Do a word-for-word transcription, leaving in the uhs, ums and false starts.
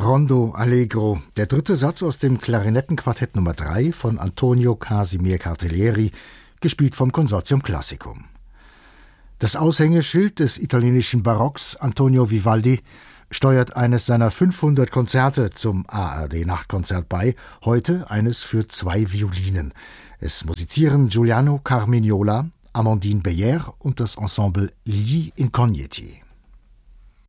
Rondo Allegro, der dritte Satz aus dem Klarinettenquartett Nummer drei von Antonio Casimir Cartellieri, gespielt vom Consortium Classicum. Das Aushängeschild des italienischen Barocks, Antonio Vivaldi, steuert eines seiner fünfhundert Konzerte zum A R D-Nachtkonzert bei, heute eines für zwei Violinen. Es musizieren Giuliano Carmignola, Amandine Beyer und das Ensemble Gli Incognieti.